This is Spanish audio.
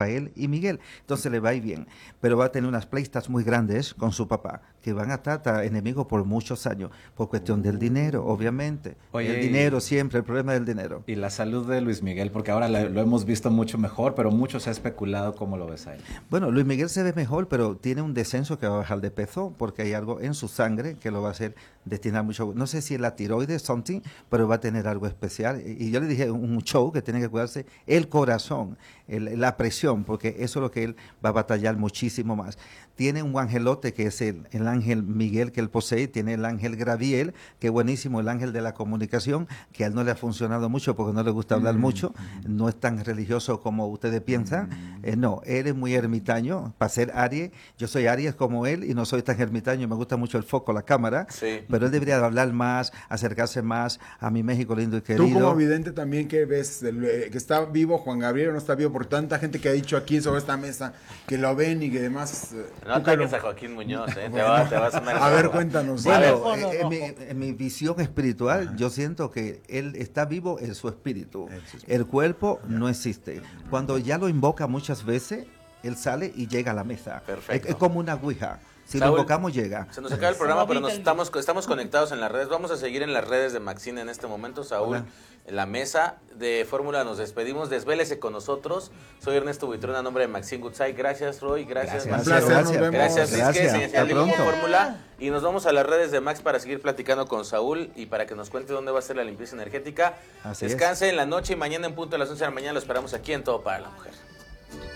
Rafael y Miguel. Entonces le va a ir bien. Pero va a tener unas pleitas muy grandes con su papá, que van a estar enemigos por muchos años, por cuestión del dinero, obviamente. Oye, el dinero siempre, el problema del dinero. Y la salud de Luis Miguel, porque ahora lo hemos visto mucho mejor, pero mucho se ha especulado. ¿Cómo lo ves a él? Bueno, Luis Miguel se ve mejor, pero tiene un descenso que va a bajar de peso, porque hay algo en su sangre que lo va a hacer destinar mucho. No sé si es la tiroides, something, pero va a tener algo especial. Y yo le dije un show que tiene que cuidarse el corazón, la presión, porque eso es lo que él va a batallar muchísimo más. Tiene un angelote que es el ángel Miguel que él posee, tiene el ángel Graviel, que es buenísimo, el ángel de la comunicación, que a él no le ha funcionado mucho porque no le gusta hablar mucho, no es tan religioso como ustedes piensan. No, él es muy ermitaño, para ser Aries, yo soy Aries como él y no soy tan ermitaño, me gusta mucho el foco, la cámara, Sí. pero él debería hablar más, acercarse más a mi México lindo y querido. Tú como vidente también, ¿qué ves? Que está vivo Juan Gabriel o no está vivo, por tanta gente que ha dicho aquí sobre esta mesa, que lo ven y que demás... No ataques a Joaquín Muñoz, te va a sonar. A ver, cuéntanos. Bueno, No. en mi visión espiritual, yo siento que él está vivo en su espíritu. El cuerpo no existe. Cuando ya lo invoca muchas veces, él sale y llega a la mesa. Perfecto. Es como una ouija. Si Saúl, lo invocamos, llega. Se nos acaba el programa, pero estamos conectados en las redes. Vamos a seguir en las redes de Maxine en este momento. Saúl, Hola. en la mesa de Fórmula nos despedimos. Desvélese con nosotros. Soy Ernesto Buitrón, a nombre de Maxine Goodside. Gracias, Roy. Gracias, Gracias. Marcelo. Un placer, nos vemos. Gracias, Gracias. Isque, Hasta señal pronto. Fórmula. Y nos vamos a las redes de Max para seguir platicando con Saúl y para que nos cuente dónde va a ser la limpieza energética. Así es. Descanse en la noche y mañana en punto a las 11 de la mañana lo esperamos aquí en Todo para la Mujer.